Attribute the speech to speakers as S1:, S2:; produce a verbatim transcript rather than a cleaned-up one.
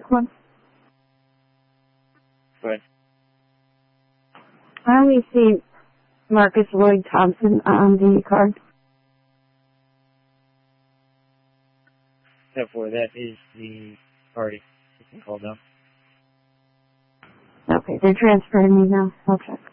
S1: one.
S2: Go ahead.
S1: I only see Marcus Lloyd Thompson on the card.
S2: Therefore, that is the party. You can call down.
S1: Okay, they're transferring me now. I'll check.